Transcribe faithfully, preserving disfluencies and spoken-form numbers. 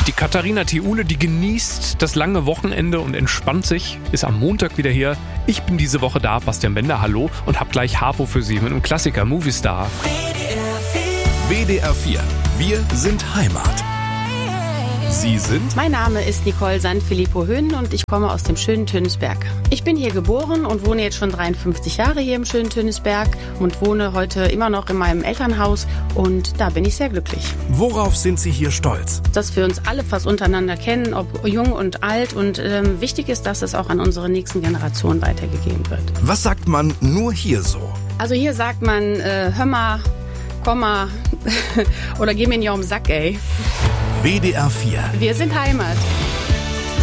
Die Katharina Thiule, die genießt das lange Wochenende und entspannt sich, ist am Montag wieder hier. Ich bin diese Woche da, Bastian Bender, hallo, und hab gleich Harpo für Sie mit einem Klassiker, Movistar. W D R vier. Wir sind Heimat. Sie sind? Mein Name ist Nicole Sanfilippo-Höhn und ich komme aus dem schönen Tönisberg. Ich bin hier geboren und wohne jetzt schon dreiundfünfzig Jahre hier im schönen Tönisberg und wohne heute immer noch in meinem Elternhaus und da bin ich sehr glücklich. Worauf sind Sie hier stolz? Dass wir uns alle fast untereinander kennen, ob jung und alt und ähm, wichtig ist, dass es auch an unsere nächsten Generationen weitergegeben wird. Was sagt man nur hier so? Also hier sagt man, äh, hör mal, komm mal oder geh mir nicht auf den Sack, ey. W D R vier. Wir sind Heimat.